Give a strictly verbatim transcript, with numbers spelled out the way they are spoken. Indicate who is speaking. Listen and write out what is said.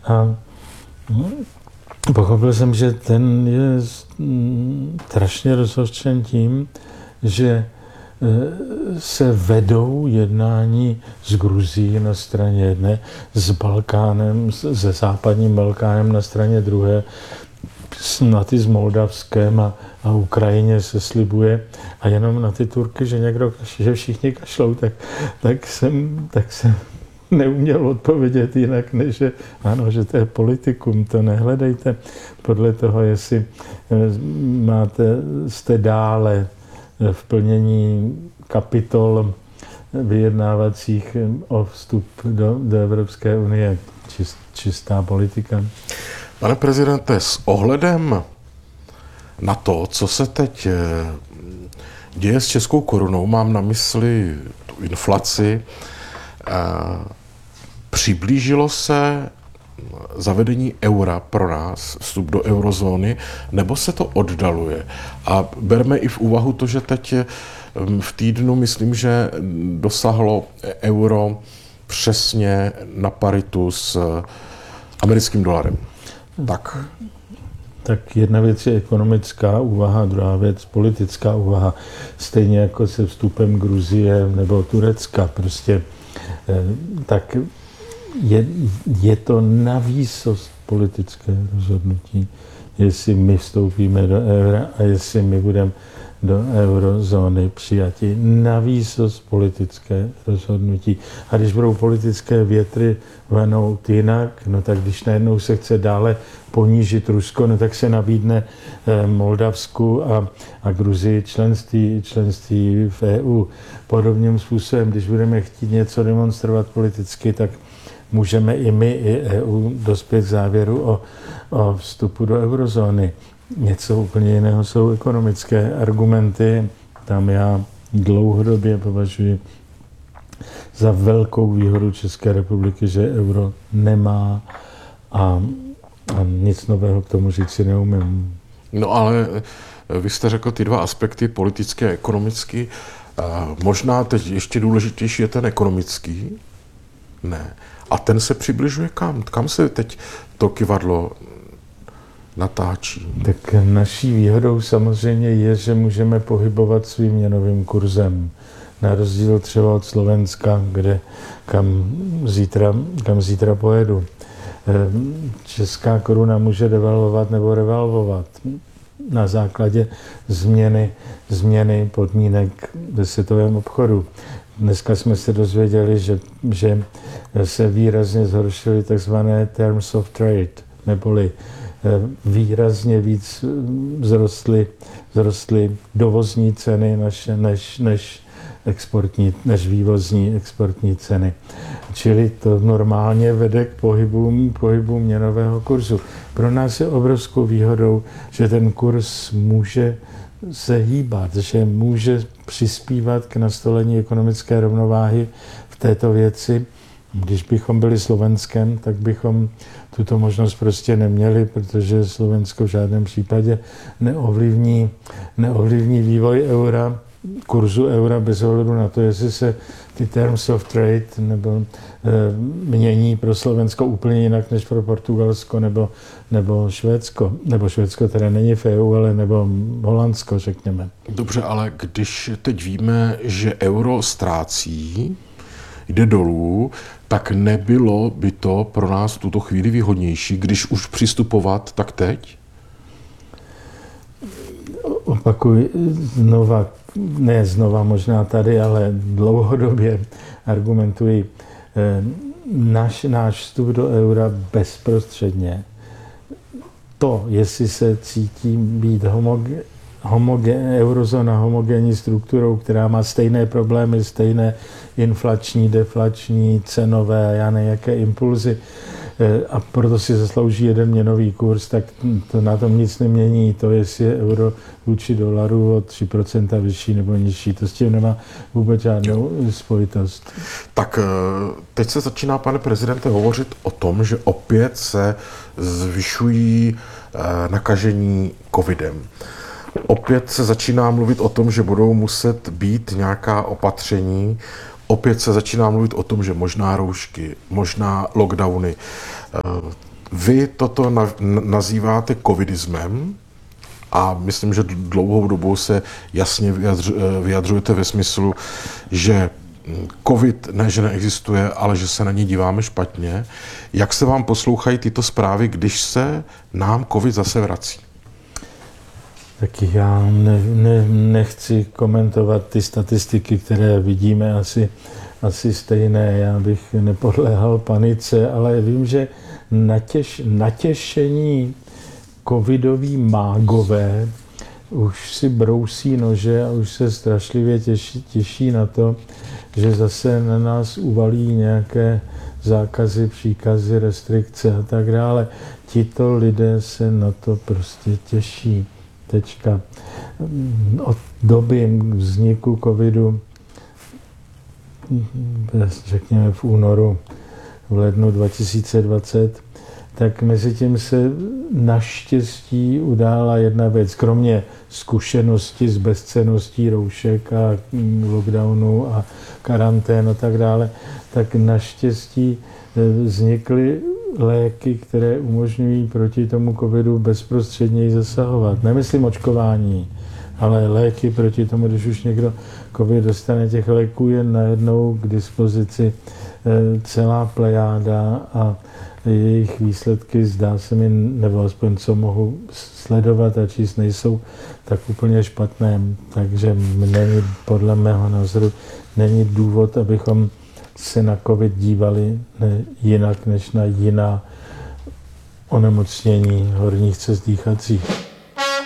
Speaker 1: A pochopil jsem, že ten je strašně rozhořčen tím, že se vedou jednání s Gruzií na straně jedné, s Balkánem, se západním Balkánem na straně druhé, na ty s Moldavskem a, a Ukrajině se slibuje a jenom na ty Turky, že někdo, že všichni kašlou, tak, tak, jsem, tak jsem neuměl odpovědět jinak, než že ano, že to je politikum, to nehledejte podle toho, jestli máte, jste dále v plnění kapitol vyjednávacích o vstup do, do Evropské unie, čist, čistá politika.
Speaker 2: Pane prezidente, s ohledem na to, co se teď děje s českou korunou, mám na mysli tu inflaci, přiblížilo se zavedení eura pro nás, vstup do eurozóny, nebo se to oddaluje? A berme i v úvahu to, že teď v týdnu, myslím, že dosáhlo euro přesně na paritu s americkým dolarem. Tak.
Speaker 1: Tak jedna věc je ekonomická úvaha, druhá věc politická úvaha. Stejně jako se vstupem Gruzie nebo Turecka. Prostě tak je, je to navýsost politické rozhodnutí, jestli my vstoupíme do eura a jestli my budeme do eurozóny přijati. Navýsost politické rozhodnutí. A když budou politické větry vanout jinak, no tak když najednou se chce dále ponížit Rusko, no tak se nabídne Moldavsku a, a Gruzii členství, členství v E U. Podobným způsobem, když budeme chtít něco demonstrovat politicky, tak můžeme i my, i E U dospět k závěru o, o vstupu do eurozóny. Něco úplně jiného jsou ekonomické argumenty. Tam já dlouhodobě považuji za velkou výhodu České republiky, že euro nemá a, a nic nového k tomu říct si neumím.
Speaker 2: No ale vy jste řekl ty dva aspekty, politické a ekonomický. A možná teď ještě důležitější je ten ekonomický. Ne. A ten se přibližuje kam? Kam se teď to kyvadlo natáčí?
Speaker 1: Tak naší výhodou samozřejmě je, že můžeme pohybovat svým měnovým kurzem. Na rozdíl třeba od Slovenska, kde kam zítra, kam zítra pojedu. Česká koruna může devalvovat nebo revalvovat na základě změny, změny podmínek ve světovém obchodu. Dneska jsme se dozvěděli, že, že se výrazně zhoršily takzvané terms of trade, neboli výrazně víc vzrostly, vzrostly dovozní ceny než, než, než, exportní, než vývozní exportní ceny. Čili to normálně vede k pohybům, pohybům měnového kurzu. Pro nás je obrovskou výhodou, že ten kurz může se hýbat, že může přispívat k nastolení ekonomické rovnováhy v této věci. Když bychom byli Slovenskem, tak bychom tuto možnost prostě neměli, protože Slovensko v žádném případě neovlivní, neovlivní vývoj eura, kurzu eura bez ohledu na to, jestli se ty terms of trade nebo e, mění pro Slovensko úplně jinak než pro Portugalsko nebo, nebo Švédsko. Nebo Švédsko teda není v E U, ale nebo Holandsko, řekněme.
Speaker 2: Dobře, ale když teď víme, že euro ztrácí, jde dolů, tak nebylo by to pro nás v tuto chvíli výhodnější, když už přistupovat, tak teď?
Speaker 1: Opakuji znova, ne znova možná tady, ale dlouhodobě argumentuji náš, náš vstup do eura bezprostředně. To, jestli se cítí být homogen, homogen, eurozóna homogenní strukturou, která má stejné problémy, stejné inflační, deflační, cenové, já nejaké impulzy, a proto si zaslouží jeden měnový kurz, tak to na tom nic nemění. To, jestli je euro vůči dolaru o tři procenta vyšší nebo nižší, to s tím nemá vůbec žádnou spojitost.
Speaker 2: Tak teď se začíná, pane prezidente, hovořit o tom, že opět se zvyšují nakažení covidem. Opět se začíná mluvit o tom, že budou muset být nějaká opatření. Opět se začíná mluvit o tom, že možná roušky, možná lockdowny. Vy toto nazýváte covidismem a myslím, že dlouhou dobu se jasně vyjadřujete ve smyslu, že covid ne, že neexistuje, ale že se na ní díváme špatně. Jak se vám poslouchají tyto zprávy, když se nám covid zase vrací?
Speaker 1: Tak já ne, ne, nechci komentovat ty statistiky, které vidíme asi, asi stejné. Já bych nepodléhal panice, ale vím, že natěš, natěšení covidoví mágové už si brousí nože a už se strašlivě těší, těší na to, že zase na nás uvalí nějaké zákazy, příkazy, restrikce a tak dále. Tito lidé se na to prostě těší. Tečka. Od doby vzniku covidu, řekněme v únoru, v lednu dva tisíce dvacet, tak mezi tím se naštěstí udála jedna věc. Kromě zkušenosti s bezcenností roušek a lockdownu a karantén a tak dále, tak naštěstí vznikly léky, které umožňují proti tomu covidu bezprostředněji zasahovat. Nemyslím očkování, ale léky proti tomu, když už někdo covid dostane, těch léků je najednou k dispozici celá plejáda a jejich výsledky, zdá se mi, nebo aspoň co mohu sledovat a číst, nejsou tak úplně špatné. Takže není, podle mého názoru, není důvod, abychom se na covid dívali ne, jinak než na jiná onemocnění horních cest dýchacích.